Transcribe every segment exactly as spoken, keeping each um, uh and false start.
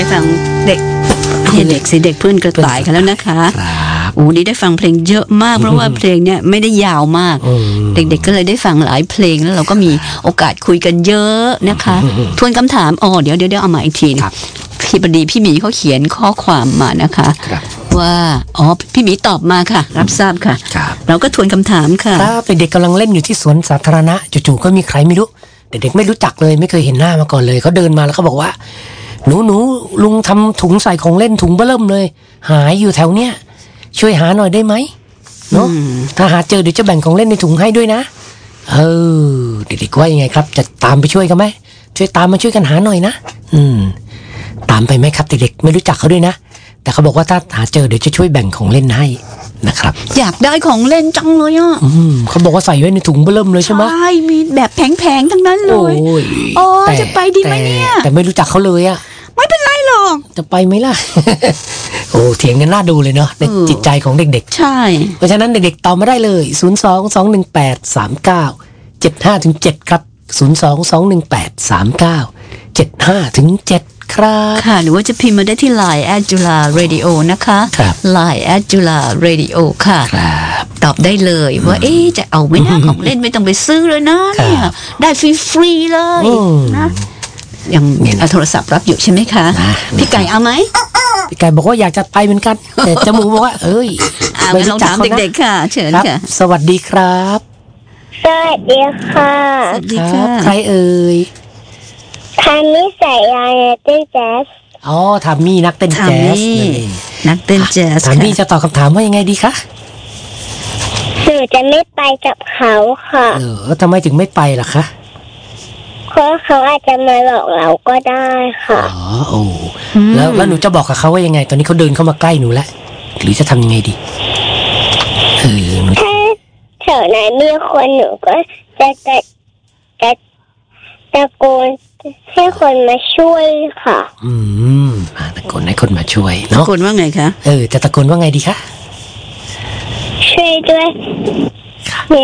ฟังเด็กเด็กสิเด็กเพื่อนกระต่ายกันแล้วนะคะโอ้นี่ได้ฟังเพลงเยอะมากเพราะว่าเพลงเนี่ยไม่ได้ยาวมากเด็กๆก็เลยได้ฟังหลายเพลงแล้วเราก็มีโอกาสคุยกันเยอะนะคะทวนคำถามอ๋อเดี๋ยวเดี๋ยวเอามาอีกทีพี่บดีพี่หมีเขาเขียนข้อความมานะคะว่าอ๋อพี่หมีตอบมาค่ะรับทราบค่ะเราก็ทวนคำถามค่ะครับเด็กๆกำลังเล่นอยู่ที่สวนสาธารณะจู่ๆก็มีใครไม่รู้เด็กๆไม่รู้จักเลยไม่เคยเห็นหน้ามาก่อนเลยเขาเดินมาแล้วเขาบอกว่าหนูหนูลุงทำถุงใส่ของเล่นถุงเบ้อเริ่มเลยหายอยู่แถวเนี้ยช่วยหาหน่อยได้ไหมเนาะถ้าหาเจอเดี๋ยวจะแบ่งของเล่นในถุงให้ด้วยนะเออเด็กๆว่ายังไงครับจะตามไปช่วยกันไหมช่วยตามมาช่วยกันหาหน่อยนะอืมตามไปไหมครับเด็กๆไม่รู้จักเขาด้วยนะแต่เขาบอกว่าถ้าหาเจอเดี๋ยวจะช่วยแบ่งของเล่นให้นะครับอยากได้ของเล่นจังเลยอ่ะอืมเขาบอกว่าใส่ไว้ในถุงเบ้อเริ่มเลยใช่ไหมใช่มีแบบแพงๆทั้งนั้นเลยโอ้ยโอ้จะไปดีไหมเนี่ยแต่ไม่รู้จักเขาเลยอ่ะไม่เป็นไรหรอกจะไปไหมล่ะ โอ้เถียงกันน่าดูเลยเนาะในจิตใจของเด็กๆใช่เพราะฉะนั้นเด็กๆตอบมาได้เลยศูนย์ สอง สอง หนึ่ง แปด สาม เก้า เจ็ด ห้า ถึง เจ็ดครับศูนย์ สอง สอง หนึ่ง แปด สาม เก้า เจ็ด ห้า ถึง เจ็ดครับค่ะหรือว่าจะพิมพ์มาได้ที่ ไลน์ แอท จุฬา เรดิโอ นะคะ ไลน์ แอท จุฬา เรดิโอ ค่ะตอบได้เลยว่าเอ๊ะจะเอาไหมนะของเล่นไม่ต้องไปซื้อเลยนะเนี่ยได้ฟรีๆเลยนะยังเอาโทรศัพท์รับอยู่ใช่ไหมคะพี่ไก่เอาไหมพี่ไก่บอกว่าอยากจะไปเหมือนกันแต่จมูกบอกว่าเอ้ยไม่ลองถามเด็กๆค่ะเชิญค่ะสวัสดีครับสวัสดีค่ะสวัสดีค่ะใครเอ่ยทามี่สายยาเต้นแจ๊สอ๋อทามี่นักเต้นแจ๊สนักเต้นแจ๊สทามี่จะตอบคำถามว่ายังไงดีคะหนูจะไม่ไปกับเขาค่ะเออทำไมถึงไม่ไปล่ะคะเพราะเขาอาจจะมาหลอกเราก็ได้ค่ะอ๋อโอ้แล้วแล้วหนูจะบอกกับเขาว่ายังไงตอนนี้เขาเดินเข้ามาใกล้หนูแล้วหรือจะทำยังไงดีเออถ้าแถวนั้นมีคนหนูก็จะจะจะตะโกนให้คนมาช่วยค่ะอืมตะโกนให้คนมาช่วยเนาะตะโกนว่าไงคะเออจะตะโกนว่าไงดีคะช่วยด้วยมี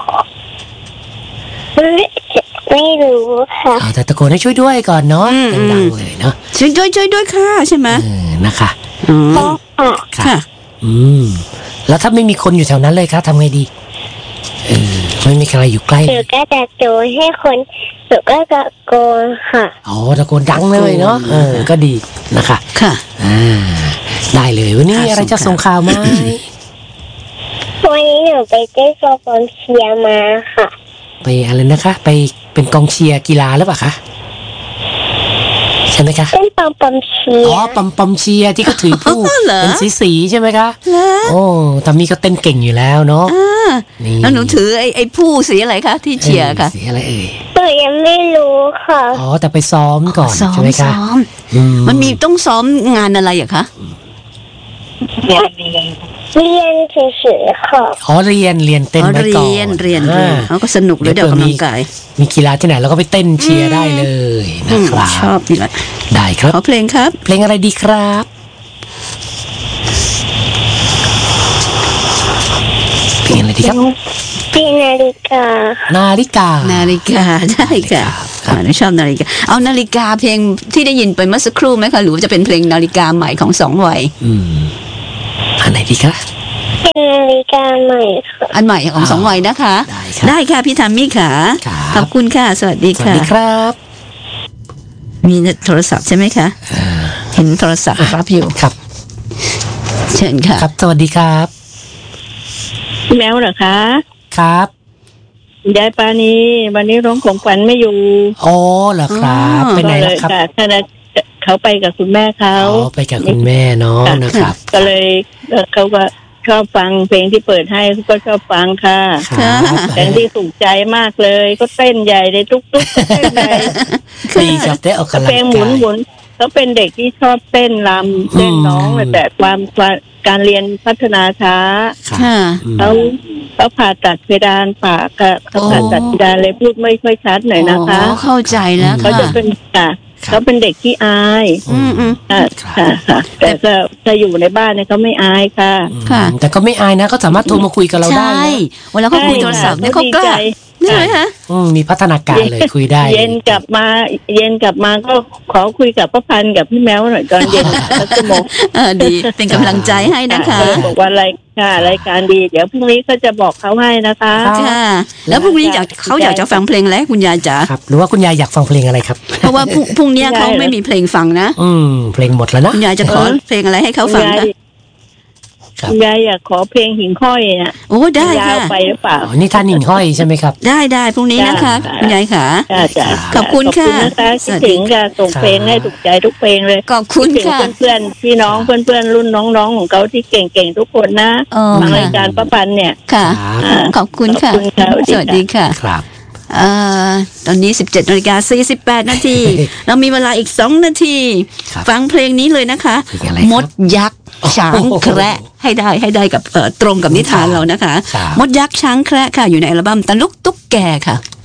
ไม่รู้ค่ะเอาแต่ตะโกนให้ช่วยด้วยก่อนเนาะดังๆเลยเนาะช่วยด้วยช่วยด้วยค่ะใช่ไหมเออนะคะอืมค่ะอืมแล้วถ้าไม่มีคนอยู่แถวนั้นเลยคะทำไงดีเออไม่มีใครอยู่ใกล้หนูก็จะตะโกนให้คนหนูก็ตะโกนค่ะอ๋อตะโกนดังเลยเนาะเออก็ดีนะคะค่ะอ่าได้เลยวันนี้อะไรจะส่งข่าวไหมวันนี้หนูไปเต้นกองเชียร์มาค่ะไปอะไรนะคะไปเป็นกองเชียร์กีฬาหรือเปล่าคะใช่ไหมคะเป็นปอมปอมเชียร์อ๋อปอมปอมเชียร์ที่เขาถือผู้เป็นสีสีใช่ไหมคะโอ้ทามี่ก็เต้นเก่งอยู่แล้วเนาะแล้วหนูถือไอ้ไอ้ผู้สีอะไรคะที่เชียร์ค่ะสีอะไรเอ่ยหนูยังไม่รู้ค่ะอ๋อแต่ไปซ้อมก่อนใช่ไหมคะมันมีต้องซ้อมงานอะไรอะคะเรียนเฉยๆค่ะอ๋อเรียนเรียนเต้นไว้ก่อนเรียนเรียนเรียนเขาก็สนุกเลยเดี๋ยวกำลังกายมีกีฬาที่ไหนเราก็ไปเต้นเชียร์ได้เลยนะครับชอบดีละได้ครับขอเพลงครับเพลงอะไรดีครับเพลงอะไรดีครับเป็นนาฬิกานาฬิกานาฬิกาได้ค่ะอ่าชอบนาฬิกาเอานาฬิกาเพลงที่ได้ยินไปเมื่อสักครู่ไหมคะหรือจะเป็นเพลงนาฬิกาใหม่ของสองวัยอืมอันไหนดีคะเป็นนาฬิกาใหม่ค่ะอันใหม่ของสองวัยนะคะได้ค่ะพี่ทามี่ค่ะขอบคุณค่ะสวัสดีค่ะสวัสดีครับมีโทรศัพท์ใช่ไหมคะเห็นโทรศัพท์รับอยู่ครับเชิญค่ะครับสวัสดีครับแมวเหรอคะครับยายปานีวันนี้ร้องของขวัญไม่อยู่อ๋อเหรอครับไปไหนล่ะครับท่านเขาไปกับคุณแม่เขาอ๋อไปกับคุณแม่เนาะนะครับก็เลยเขาก็ชอบฟังเพลงที่เปิดให้เขาก็ชอบฟังค่ะแต่ที่ถูกใจมากเลยก็เต้นใหญ่เลยตุ๊กตุ๊กเต้นใหญ่ดีจับได้ออกกำลังกายเพลงหมุนหมุนเขาเป็นเด็กที่ชอบเต้นรำเต้นน้องแต่ความการเรียนพัฒนาช้าเขาเขาผ่าตัดเพดานปากเขาผ่าตัดเพดานเลยพูดไม่ค่อยชัดหน่อยนะคะเข้าใจแล้วเขาจะเป็นค่ะเขาเป็นเด็กที่อายอืมอืมค่ะค่ะแต่ก็ถ้าอยู่ในบ้านเนี่ยเขาไม่อายค่ะค่ะแต่ก็ไม่อายนะเขาสามารถโทรมาคุยกับเราได้ใช่เวลาเขาคุยโทรศัพท์เนี่ยเขากล้าได้ไหมคะอืมมีพัฒนาการเลยคุยได้เย็นกลับมาเย็นกลับมาก็ขอคุยกับป้าพันธ์กับพี่แมวหน่อยตอนเย็นสักชั่วโมงเออดีเป็นกำลังใจให้นะคะบอกว่ารายค่ะรายการดีเดี๋ยวพรุ่งนี้ก็จะบอกเขาให้นะคะค่ะแล้วพรุ่งนี้อยากเขาอยากจะฟังเพลงอะไรคุณยายจ๋าครับหรือว่าคุณยายอยากฟังเพลงอะไรครับเพราะว่าพรุ่งนี้เขาไม่มีเพลงฟังนะอืมเพลงหมดแล้วนะคุณยายจะขอเพลงอะไรให้เขาฟังคะยายอยากขอเพลงหิ่งห้อยอ่ะโอ้ได้ค่ะไปหรือเปล่าอ๋อนี่ท่านหิ่งห้อยใช่ไหมครับได้ได้พรุ่งนี้นะคะคุณยายค่ะขอบคุณค่ะคิดถึงค่ะส่งเพลงให้ถูกใจทุกเพลงเลยขอบคุณค่ะเพื่อนๆพี่น้องเพื่อนๆรุ่นน้องๆของเขาที่เก่งๆทุกคนนะทางรายการป้าพันธ์เนี่ยค่ะขอบคุณค่ะสวัสดีค่ะครับเอ่อตอนนี้ สิบเจ็ดนาฬิกาสี่สิบแปดนาทีเรามีเวลาอีกสองนาทีฟังเพลงนี้เลยนะคะมดยักษ์ช้างแคระให้ได้ให้ได้กับตรงกับนิทานเรานะคะมดยักษ์ช้างแคระค่ะอยู่ในอัลบั้มตะลุกตุ๊กแกค่ะ